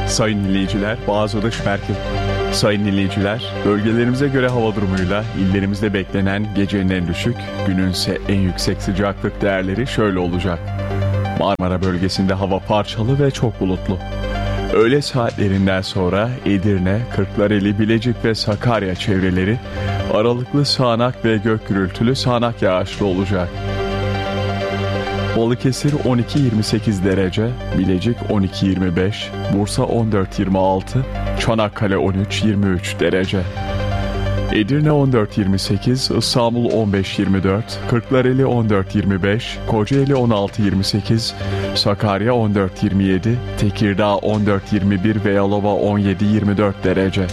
Sayın dinleyiciler, Boğaz Alış Merkez. Sayın dinleyiciler, bölgelerimize göre hava durumuyla illerimizde beklenen gecenin en düşük, günün ise en yüksek sıcaklık değerleri şöyle olacak. Marmara bölgesinde hava parçalı ve çok bulutlu. Öğle saatlerinden sonra Edirne, Kırklareli, Bilecik ve Sakarya çevreleri aralıklı sağanak ve gök gürültülü sağanak yağışlı olacak. Balıkesir 12-28 derece, Bilecik 12-25, Bursa 14-26, Çanakkale 13-23 derece. Edirne 14-28, İstanbul 15-24, Kırklareli 14-25, Kocaeli 16-28, Sakarya 14-27, Tekirdağ 14-21 ve Yalova 17-24 derece.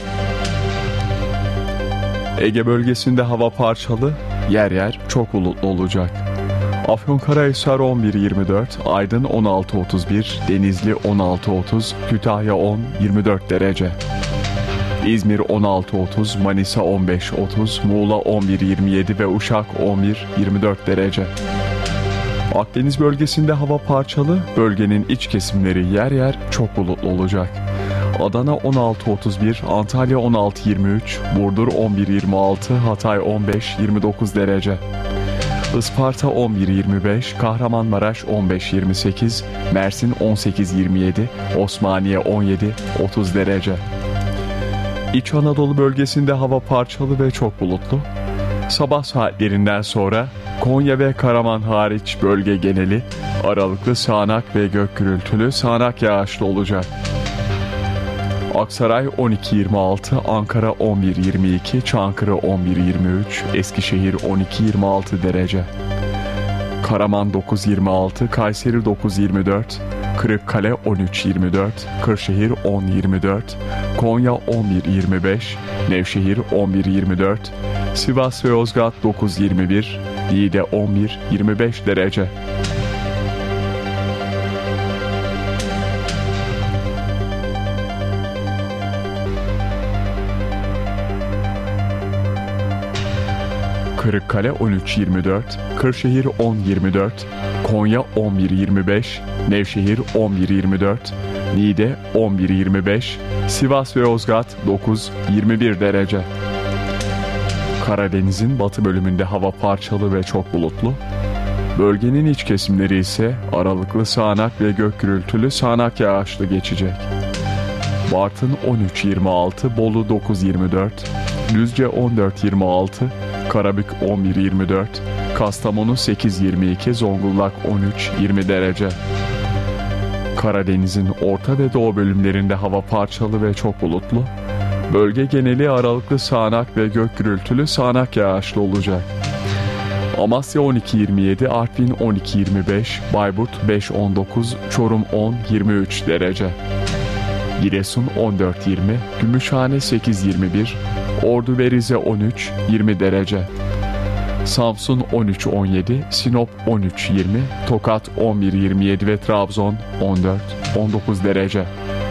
Ege bölgesinde hava parçalı, yer yer çok bulutlu olacak. Afyonkarahisar 11-24, Aydın 16-31, Denizli 16-30, Kütahya 10-24 derece. İzmir 16-30, Manisa 15-30, Muğla 11-27 ve Uşak 11-24 derece. Akdeniz bölgesinde hava parçalı, bölgenin iç kesimleri yer yer çok bulutlu olacak. Adana 16-31, Antalya 16-23, Burdur 11-26, Hatay 15-29 derece. Isparta 11-25, Kahramanmaraş 15-28, Mersin 18-27, Osmaniye 17-30 derece. İç Anadolu bölgesinde hava parçalı ve çok bulutlu. Sabah saatlerinden sonra Konya ve Karaman hariç bölge geneli aralıklı sağanak ve gök gürültülü sağanak yağışlı olacak. Aksaray 12-26, Ankara 11-22, Çankırı 11-23, Eskişehir 12-26 derece. Karaman 9-26, Kayseri 9-24, Kırıkkale 13-24, Kırşehir 10-24, Konya 11-25, Nevşehir 11-24, Sivas ve Yozgat 9-21, Niğde 11-25 derece. Kırıkkale 13-24, Kırşehir 10-24, Konya 11-25, Nevşehir 11-24, Niğde 11-25, Sivas ve Yozgat 9-21 derece. Karadeniz'in batı bölümünde hava parçalı ve çok bulutlu. Bölgenin iç kesimleri ise aralıklı sağanak ve gök gürültülü sağanak yağışlı geçecek. Bartın 13-26, Bolu 9-24, Düzce 14-26, Karabük 11-24, Kastamonu 8-22, Zonguldak 13-20 derece. Karadeniz'in orta ve doğu bölümlerinde hava parçalı ve çok bulutlu. Bölge geneli aralıklı sağanak ve gök gürültülü sağanak yağışlı olacak. Amasya 12-27, Artvin 12-25, Bayburt 5-19, Çorum 10-23 derece. Giresun 14-20, Gümüşhane 8-21, Ordu ve Rize 13-20 derece. Samsun 13-17, Sinop 13-20, Tokat 11-27 ve Trabzon 14-19 derece.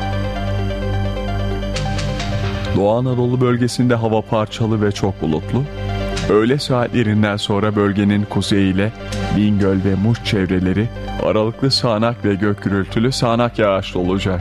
Doğu Anadolu bölgesinde hava parçalı ve çok bulutlu. Öğle saatlerinden sonra bölgenin kuzeyiyle Bingöl ve Muş çevreleri aralıklı sağanak ve gök gürültülü sağanak yağışlı olacak.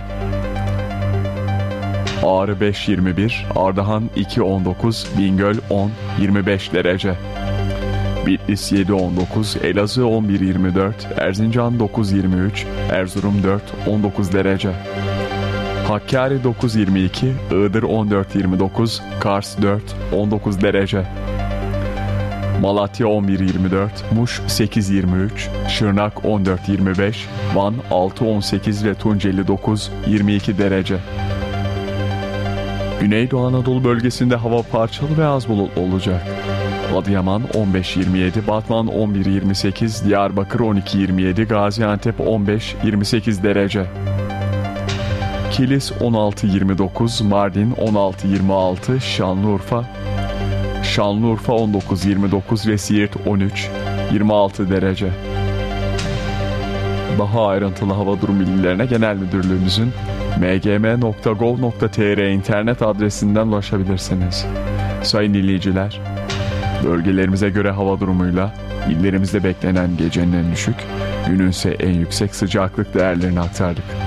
Ağrı 5-21, Ardahan 2-19, Bingöl 10-25 derece. Bitlis 7-19, Elazığ 11-24, Erzincan 9-23, Erzurum 4-19 derece. Hakkari 9-22, Iğdır 14-29, Kars 4-19 derece. Malatya 11-24, Muş 8-23, Şırnak 14-25, Van 6-18 ve Tunceli 9-22 derece. Güneydoğu Anadolu bölgesinde hava parçalı ve az bulutlu olacak. Adıyaman 15-27, Batman 11-28, Diyarbakır 12-27, Gaziantep 15-28 derece. Kilis 16-29, Mardin 16-26, Şanlıurfa 19-29 ve Siirt 13-26 derece. Daha ayrıntılı hava durum bilgilerine Genel Müdürlüğümüzün mgm.gov.tr internet adresinden ulaşabilirsiniz. Sayın dinleyiciler, bölgelerimize göre hava durumuyla illerimizde beklenen gecenin en düşük, günün ise en yüksek sıcaklık değerlerini aktardık.